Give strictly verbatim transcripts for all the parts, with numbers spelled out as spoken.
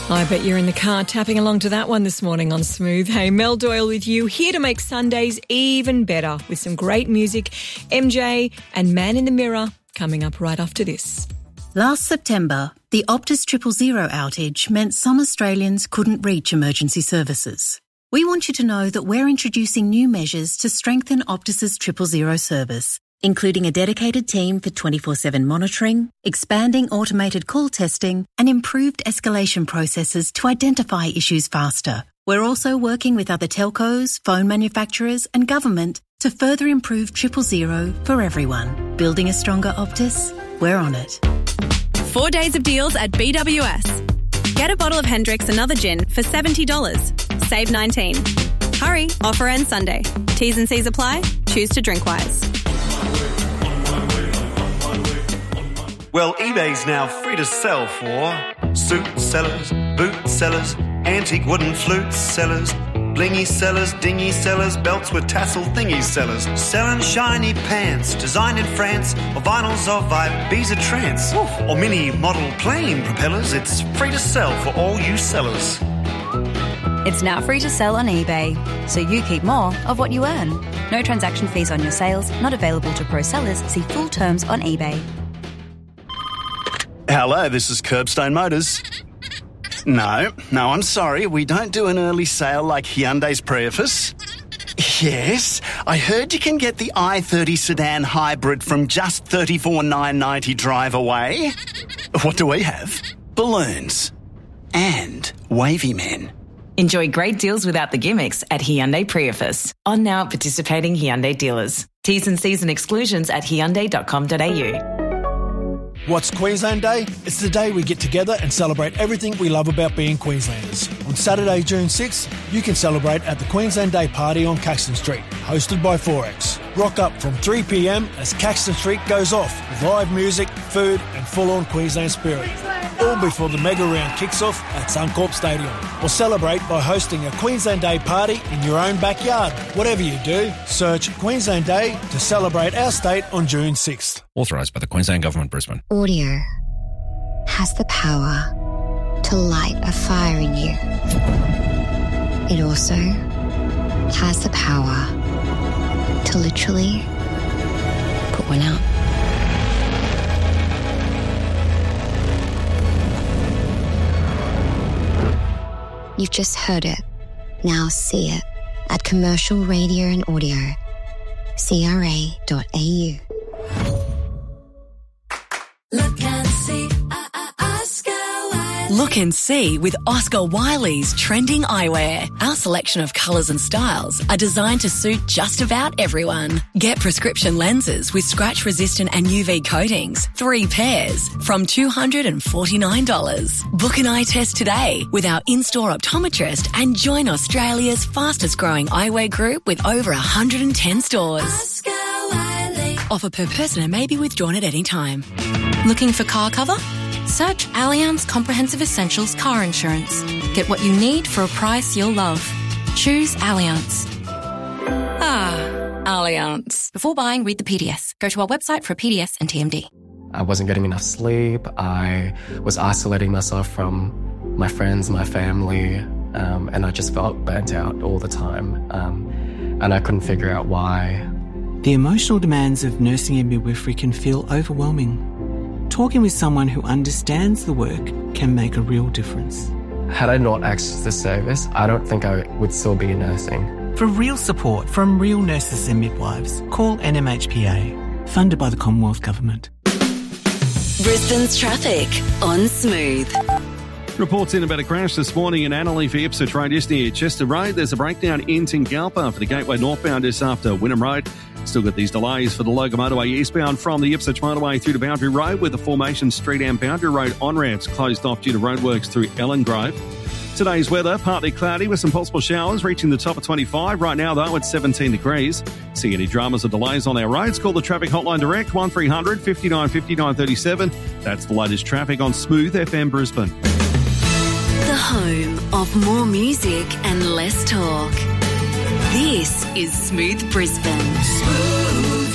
I bet you're in the car tapping along to that one this morning on Smooth. Hey, Mel Doyle with you, here to make Sundays even better with some great music. M J and Man in the Mirror coming up right after this. Last September, the Optus Triple Zero outage meant some Australians couldn't reach emergency services. We want you to know that we're introducing new measures to strengthen Optus's Triple Zero service, including a dedicated team for twenty-four seven monitoring, expanding automated call testing, and improved escalation processes to identify issues faster. We're also working with other telcos, phone manufacturers, and government to further improve Triple Zero for everyone. Building a stronger Optus? We're on it. Four days of deals at B W S. Get a bottle of Hendrick's Another Gin for seventy dollars. Save nineteen dollars. Hurry, offer ends Sunday. T's and C's apply. Choose to drink wise. Well, eBay's now free to sell for suit sellers, boot sellers, antique wooden flute sellers, blingy sellers, dingy sellers, belts with tassel thingy sellers, selling shiny pants designed in France, or vinyls of Ibiza trance, or mini model plane propellers. It's free to sell for all you sellers. It's now free to sell on eBay, so you keep more of what you earn. No transaction fees on your sales, not available to pro sellers. See full terms on eBay. Hello, this is Curbstone Motors. No, no, I'm sorry. We don't do an early sale like Hyundai's Prius. Yes, I heard you can get the i thirty sedan hybrid from just thirty-four thousand nine hundred ninety drive away. What do we have? Balloons. And wavy men. Enjoy great deals without the gimmicks at Hyundai Prius. On now at participating Hyundai dealers. T's and C's and exclusions at hyundai dot com dot a u. What's Queensland Day? It's the day we get together and celebrate everything we love about being Queenslanders. On Saturday, June sixth, you can celebrate at the Queensland Day Party on Caxton Street, hosted by Forex. Rock up from three p m as Caxton Street goes off with live music, food and full-on Queensland spirit. All before the mega round kicks off at Suncorp Stadium. Or celebrate by hosting a Queensland Day party in your own backyard. Whatever you do, search Queensland Day to celebrate our state on June sixth. Authorised by the Queensland Government, Brisbane. Audio has the power to light a fire in you. It also has the power to literally put one out. You've just heard it. Now see it at Commercial Radio and Audio. C R A dot A U. Look and see, uh, uh, Oscar Wiley. Look and see with Oscar Wiley's trending eyewear. Our selection of colours and styles are designed to suit just about everyone. Get prescription lenses with scratch-resistant and U V coatings, three pairs, from two hundred forty-nine dollars. Book an eye test today with our in-store optometrist and join Australia's fastest-growing eyewear group with over one hundred ten stores. Oscar Wiley. Offer per person and may be withdrawn at any time. Looking for car cover? Search Allianz Comprehensive Essentials Car Insurance. Get what you need for a price you'll love. Choose Allianz. Ah, Allianz. Before buying, read the P D S. Go to our website for a P D S and T M D. I wasn't getting enough sleep. I was isolating myself from my friends, my family, um, and I just felt burnt out all the time. Um, and I couldn't figure out why. The emotional demands of nursing and midwifery can feel overwhelming. Talking with someone who understands the work can make a real difference. Had I not accessed this service, I don't think I would still be nursing. For real support from real nurses and midwives, call N M H P A, funded by the Commonwealth Government. Brisbane's traffic on Smooth. Reports in about a crash this morning in Annerley for Ipswich Road just near Chester Road. There's a breakdown in Tingalpa for the Gateway northbound just after Wynnum Road. Still got these delays for the Logan Motorway eastbound from the Ipswich Motorway through to Boundary Road, with the Formation Street and Boundary Road on-ramps closed off due to roadworks through Ellen Grove. Today's weather, partly cloudy with some possible showers, reaching the top of twenty-five. Right now, though, it's seventeen degrees. See any dramas or delays on our roads, call the traffic hotline direct, one three hundred fifty-nine fifty-nine thirty-seven. That's the latest traffic on Smooth F M Brisbane. The home of more music and less talk. This is Smooth Brisbane. Smooth.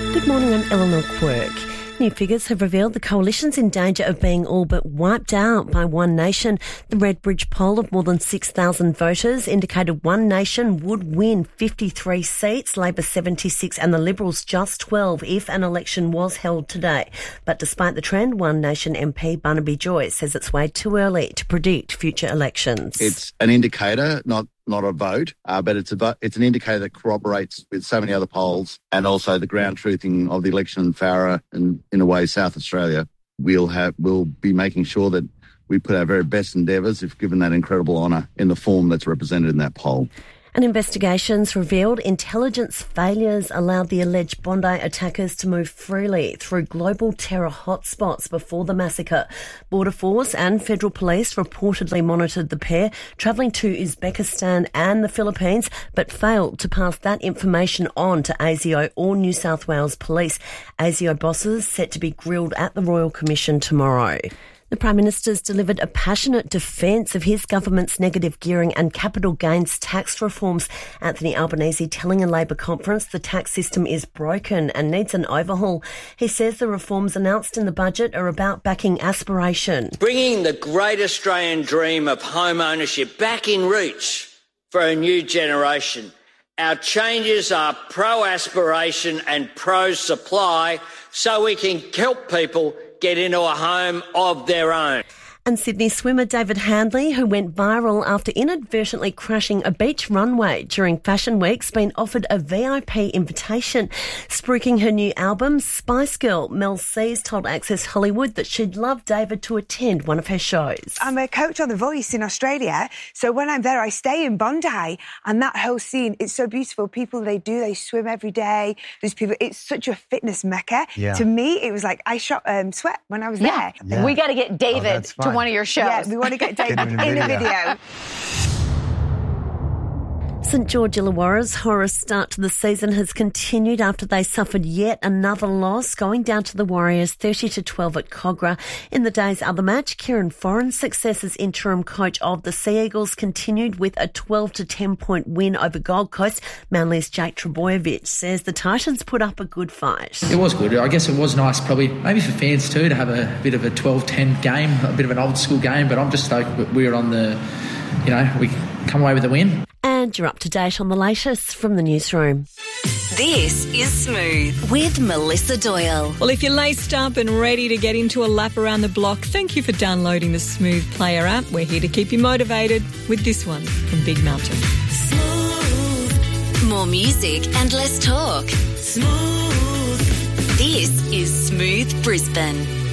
Good morning, I'm Eleanor Quirk. New figures have revealed the coalition's in danger of being all but wiped out by One Nation. The Redbridge poll of more than six thousand voters indicated One Nation would win fifty-three seats, Labor seventy-six and the Liberals just twelve if an election was held today. But despite the trend, One Nation M P Barnaby Joyce says it's way too early to predict future elections. It's an indicator, not not a vote, uh, but it's a it's an indicator that corroborates with so many other polls and also the ground truthing of the election in Farah and, in a way, South Australia. We'll have we'll be making sure that we put our very best endeavours, if given that incredible honour, in the form that's represented in that poll. And investigations revealed intelligence failures allowed the alleged Bondi attackers to move freely through global terror hotspots before the massacre. Border Force and Federal Police reportedly monitored the pair travelling to Uzbekistan and the Philippines, but failed to pass that information on to A S I O or New South Wales Police. A S I O bosses set to be grilled at the Royal Commission tomorrow. The Prime Minister's delivered a passionate defence of his government's negative gearing and capital gains tax reforms. Anthony Albanese telling a Labor conference the tax system is broken and needs an overhaul. He says the reforms announced in the budget are about backing aspiration. Bringing the great Australian dream of home ownership back in reach for a new generation. Our changes are pro-aspiration and pro-supply so we can help people get into a home of their own. And Sydney swimmer David Handley, who went viral after inadvertently crashing a beach runway during Fashion Week's been offered a V I P invitation. Spruiking her new album, Spice Girl, Mel C's told Access Hollywood that she'd love David to attend one of her shows. I'm a coach on The Voice in Australia, so when I'm there I stay in Bondi, and that whole scene, it's so beautiful. People, they do, they swim every day. There's people, it's such a fitness mecca. Yeah. To me, it was like I shot um, sweat when I was Yeah. there. Yeah. We got to get David Oh, to fine. one of your shows. Yeah, we want to get David Get him in in a a video. video. St George Illawarra's horror start to the season has continued after they suffered yet another loss, going down to the Warriors thirty to twelve at Cogra. In the day's other match, Kieran Foran's success as interim coach of the Sea Eagles continued with a twelve to ten point win over Gold Coast. Manly's Jake Trebojevic says the Titans put up a good fight. It was good. I guess it was nice, probably maybe for fans too, to have a bit of a twelve ten game, a bit of an old school game, but I'm just stoked that we were on the, you know, we come away with a win. And you're up to date on the latest from the newsroom. This is Smooth with Melissa Doyle. Well, if you're laced up and ready to get into a lap around the block, thank you for downloading the Smooth Player app. We're here to keep you motivated with this one from Big Mountain. Smooth. More music and less talk. Smooth. This is Smooth Brisbane.